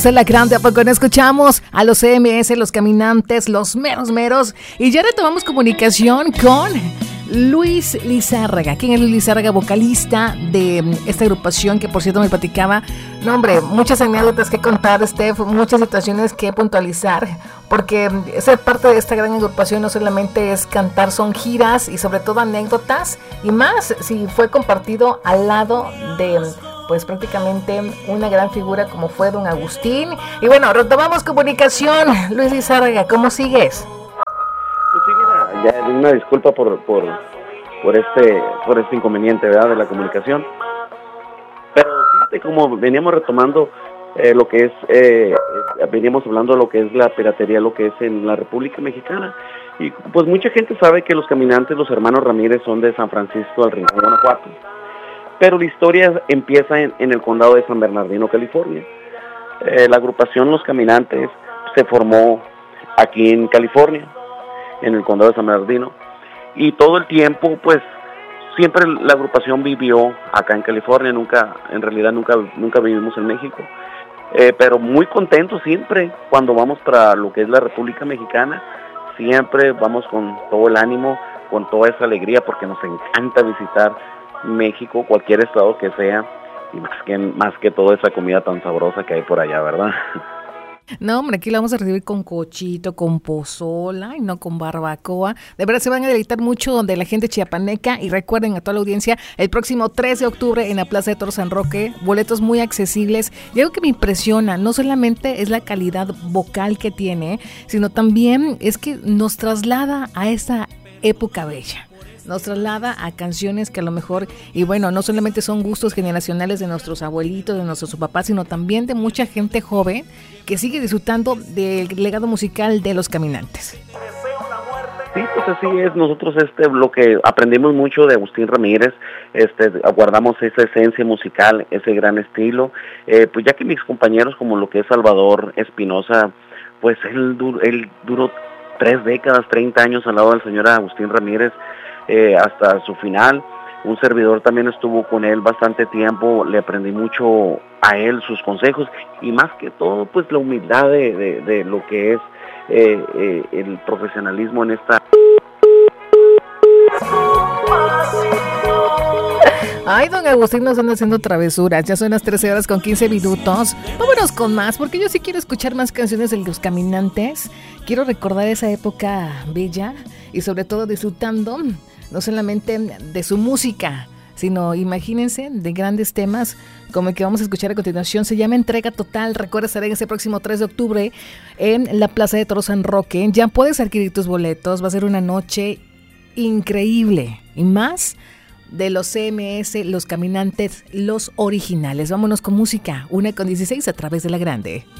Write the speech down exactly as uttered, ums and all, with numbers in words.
En la grande, ¿a poco no escuchamos a los C M S, los caminantes, los meros meros? Y ya retomamos comunicación con Luis Lizárraga. ¿Quién es Luis Lizárraga? Vocalista de esta agrupación que, por cierto, me platicaba. No, hombre, muchas anécdotas que contar, Steph, muchas situaciones que puntualizar, porque ser parte de esta gran agrupación no solamente es cantar, son giras y sobre todo anécdotas, y más si fue compartido al lado de, pues prácticamente una gran figura como fue don Agustín. Y bueno, retomamos comunicación. Luis Lizárraga, ¿cómo sigues? Pues sí, mira, ya una disculpa por por por este por este inconveniente, ¿verdad?, de la comunicación. Pero fíjate cómo veníamos retomando eh, lo que es, eh, veníamos hablando de lo que es la piratería, lo que es en la República Mexicana. Y pues mucha gente sabe que los caminantes, los hermanos Ramírez, son de San Francisco del Rincón, Guanajuato. Pero la historia empieza en, en el condado de San Bernardino, California. Eh, la agrupación Los Caminantes se formó aquí en California, en el condado de San Bernardino, y todo el tiempo, pues, siempre la agrupación vivió acá en California, nunca, en realidad nunca, nunca vivimos en México, eh, pero muy contentos siempre cuando vamos para lo que es la República Mexicana, siempre vamos con todo el ánimo, con toda esa alegría, porque nos encanta visitar México, cualquier estado que sea, y más que, más que toda esa comida tan sabrosa que hay por allá, ¿verdad? No, hombre, aquí la vamos a recibir con cochito, con pozola y no con barbacoa. De verdad se van a deleitar mucho donde la gente chiapaneca. Y recuerden a toda la audiencia, el próximo tres de octubre en la Plaza de Toros San Roque, boletos muy accesibles. Y algo que me impresiona, no solamente es la calidad vocal que tiene, sino también es que nos traslada a esa época bella. Nos traslada a canciones que a lo mejor, y bueno, no solamente son gustos generacionales de nuestros abuelitos, de nuestros papás, sino también de mucha gente joven que sigue disfrutando del legado musical de Los Caminantes. Sí, pues así es. Nosotros este lo que aprendimos mucho de Agustín Ramírez, este guardamos esa esencia musical, ese gran estilo, eh, pues ya que mis compañeros como lo que es Salvador Espinosa, pues él, él duró tres décadas, treinta años al lado del señor Agustín Ramírez, Eh, hasta su final. Un servidor también estuvo con él bastante tiempo, le aprendí mucho a él, sus consejos, y más que todo, pues la humildad de, de, de lo que es eh, eh, el profesionalismo en esta... Ay, don Agustín, nos están haciendo travesuras. Ya son las trece horas con quince minutos. Vámonos con más, porque yo sí quiero escuchar más canciones de Los Caminantes. Quiero recordar esa época bella y sobre todo disfrutando no solamente de su música, sino, imagínense, de grandes temas como el que vamos a escuchar a continuación. Se llama Entrega Total. Recuerda estar en ese próximo tres de octubre en la Plaza de Toros San Roque. Ya puedes adquirir tus boletos. Va a ser una noche increíble. Y más de los C M S, Los Caminantes, los originales. Vámonos con música. Una con dieciséis a través de la grande.